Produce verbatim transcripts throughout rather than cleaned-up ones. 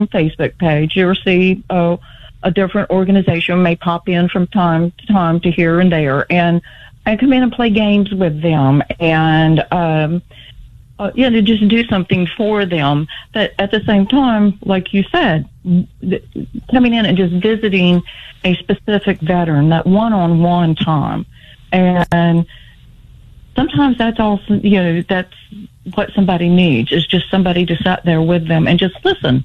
Facebook page. You'll see uh, a different organization may pop in from time to time to here and there, and I come in and play games with them, and um, uh, yeah, to just do something for them. But at the same time, like you said, th- coming in and just visiting a specific veteran, that one-on-one time, and sometimes that's also, you know, that's what somebody needs, is just somebody to sit there with them and just listen.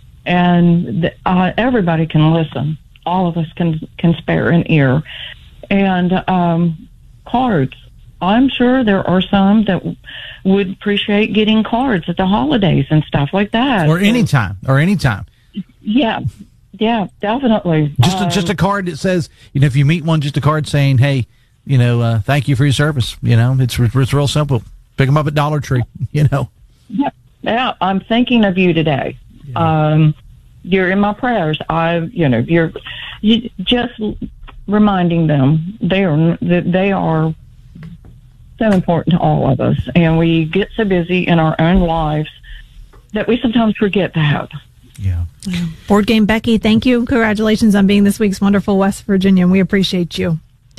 And th- uh, everybody can listen. All of us can can spare an ear. And um, cards. I'm sure there are some that w- would appreciate getting cards at the holidays and stuff like that. Or anytime. Or anytime. Yeah. Yeah, definitely. Just a, um, just a card that says, you know, if you meet one, just a card saying, hey, you know, uh, thank you for your service. You know, it's it's real simple. Pick them up at Dollar Tree, you know. Yeah, yeah, I'm thinking of you today. Yeah. Um, you're in my prayers. I, you know, you're you, just reminding them they are that they are so important to all of us, and we get so busy in our own lives that we sometimes forget that. Yeah. yeah. Board Game Becky, thank you. Congratulations on being this week's Wonderful West Virginian. We appreciate you.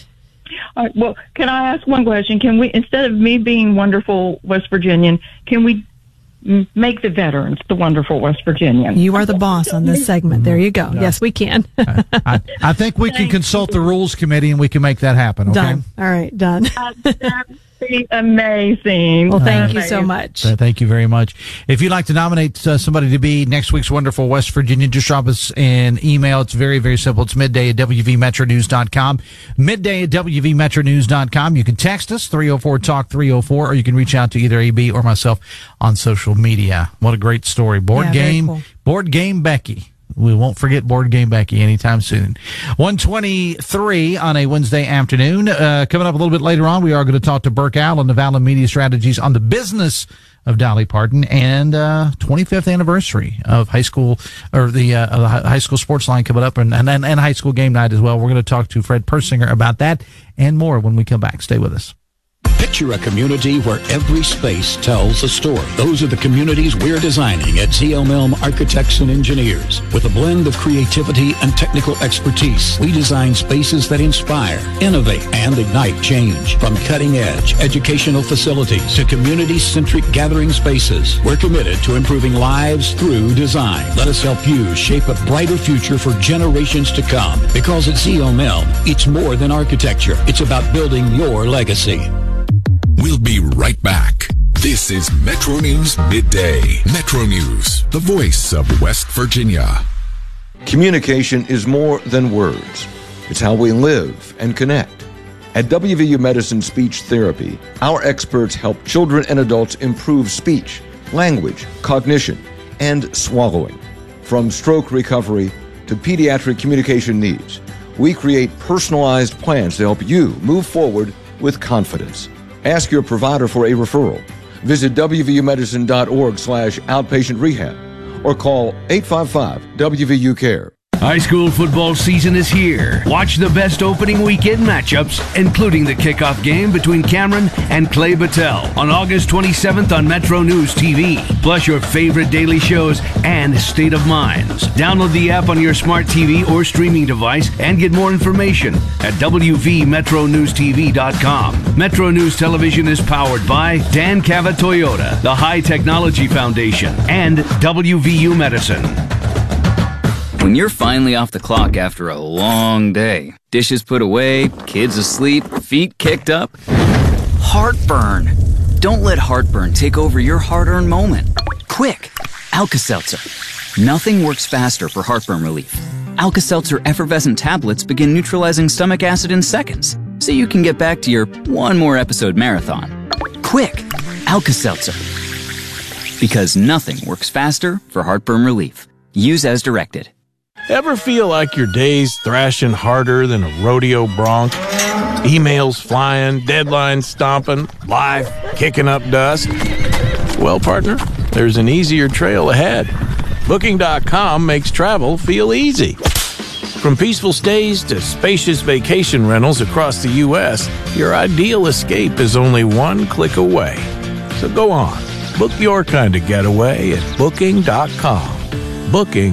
All right, well, can I ask one question? Can we, instead of me being Wonderful West Virginian, can we m- make the veterans the Wonderful West Virginian? You are the boss on this segment. There you go. Yeah. Yes, we can. I, I, I think we can consult the rules committee and we can make that happen. Okay? Done. All right, done. That would be amazing. Well, thank amazing. you so much. Uh, thank you very much. If you'd like to nominate uh, somebody to be next week's Wonderful West Virginia, just drop us an email. It's very, very simple. It's midday at W V Metro News dot com. Midday at W V Metro News dot com. You can text us, three oh four talk three oh four, or you can reach out to either A B or myself on social media. What a great story. Board Yeah, game, cool. Board Game Becky. We won't forget Board Game Becky anytime soon. one twenty-three on a Wednesday afternoon. Uh, coming up a little bit later on, we are going to talk to Burke Allen of Allen Media Strategies on the business of Dolly Parton and uh, twenty-fifth anniversary of high school, or the uh, high school sports line coming up, and, and, and high school game night as well. We're going to talk to Fred Persinger about that and more when we come back. Stay with us. Picture a community where every space tells a story. Those are the communities we're designing at Z L Milne Architects and Engineers. With a blend of creativity and technical expertise, we design spaces that inspire, innovate, and ignite change. From cutting-edge educational facilities to community-centric gathering spaces, we're committed to improving lives through design. Let us help you shape a brighter future for generations to come. Because at Z L Milne, it's more than architecture. It's about building your legacy. We'll be right back. This is Metro News Midday. Metro News, the voice of West Virginia. Communication is more than words. It's how we live and connect. At W V U Medicine Speech Therapy, our experts help children and adults improve speech, language, cognition, and swallowing. From stroke recovery to pediatric communication needs, we create personalized plans to help you move forward with confidence. Ask your provider for a referral. Visit W V U medicine dot org slash outpatient rehab or call eight five five W V U care. High school football season is here. Watch the best opening weekend matchups, including the kickoff game between Cameron and Clay Battelle on August twenty-seventh on Metro News T V. Plus your favorite daily shows and State of Minds. Download the app on your smart T V or streaming device and get more information at W V Metro News T V dot com. Metro News Television is powered by Dan Cava Toyota, the High Technology Foundation, and W V U Medicine. When you're finally off the clock after a long day, dishes put away, kids asleep, feet kicked up, heartburn. Don't let heartburn take over your hard-earned moment. Quick, Alka-Seltzer. Nothing works faster for heartburn relief. Alka-Seltzer effervescent tablets begin neutralizing stomach acid in seconds, so you can get back to your one more episode marathon. Quick, Alka-Seltzer. Because nothing works faster for heartburn relief. Use as directed. Ever feel like your day's thrashing harder than a rodeo bronc? Emails flying, deadlines stomping, life kicking up dust? Well, partner, there's an easier trail ahead. Booking dot com makes travel feel easy. From peaceful stays to spacious vacation rentals across the U S, your ideal escape is only one click away. So go on, book your kind of getaway at Booking dot com. booking